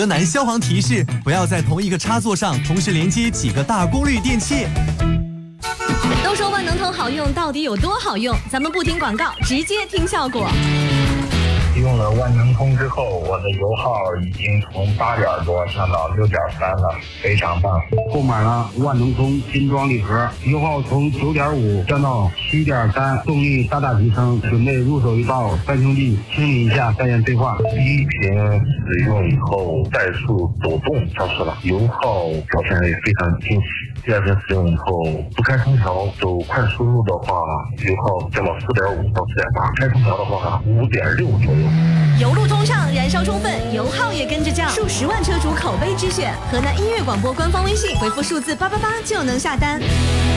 河南消防提示：不要在同一个插座上同时连接几个大功率电器。 都说万能通好用，到底有多好用？咱们不听广告，直接听效果。 用了万能通之后，我的油耗已经从8点多降到6.3了，非常棒。 购买了万能通精装礼盒，油耗从9.5降到7.3，动力大大提升。准备入手一道3兄弟清理一下再验对话。 第一瓶使用以后，怠速抖动消失了，油耗表现也非常惊喜。第二瓶使用以后，不开空调走快速路的话，油耗降到4.5到4.8，开空调的话5.6左右。 油路通畅，燃烧充分，油耗也跟着降，数10万车主口碑之选。河南音乐广播官方微信回复数字888就能下单。